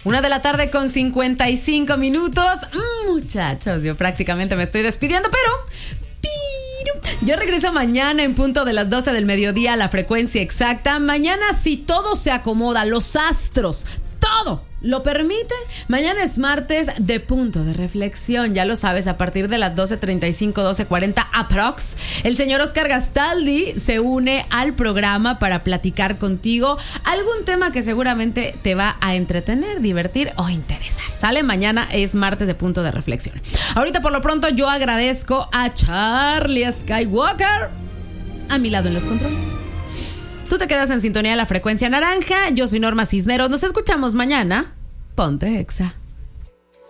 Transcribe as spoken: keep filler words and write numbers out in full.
Una de la tarde con cincuenta y cinco minutos. Mm, muchachos, yo prácticamente me estoy despidiendo, pero... Yo regreso mañana en punto de las doce del mediodía a la frecuencia exacta. Mañana, si todo se acomoda, los astros, todo lo permite, mañana es martes de punto de reflexión. Ya lo sabes, a partir de las doce treinta y cinco, doce cuarenta aprox, el señor Oscar Gastaldi se une al programa para platicar contigo algún tema que seguramente te va a entretener, divertir o interesar. Sale mañana, es martes de punto de reflexión. Ahorita por lo pronto yo agradezco a Charlie Skywalker a mi lado en los controles. Tú te quedas en sintonía de la frecuencia naranja. Yo soy Norma Cisneros. Nos escuchamos mañana. Ponte Exa.